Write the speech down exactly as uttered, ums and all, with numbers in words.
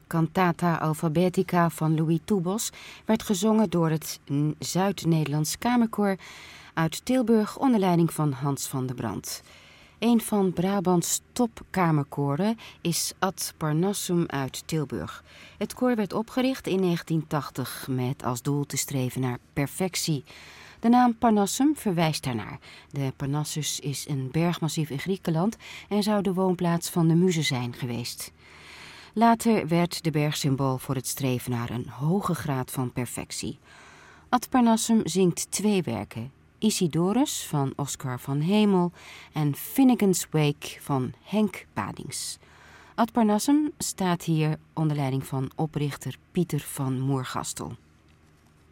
Cantata Alphabetica van Louis Toubos werd gezongen door het Zuid-Nederlands Kamerkoor uit Tilburg onder leiding van Hans van der Brandt. Een van Brabants topkamerkoren is Ad Parnassum uit Tilburg. Het koor werd opgericht in negentien tachtig met als doel te streven naar perfectie. De naam Parnassum verwijst daarnaar. De Parnassus is een bergmassief in Griekenland en zou de woonplaats van de muzen zijn geweest. Later werd de berg symbool voor het streven naar een hoge graad van perfectie. Ad Parnassum zingt twee werken: Isidorus van Oscar van Hemel en Finnegan's Wake van Henk Badings. Ad Parnassum staat hier onder leiding van oprichter Pieter van Moergastel.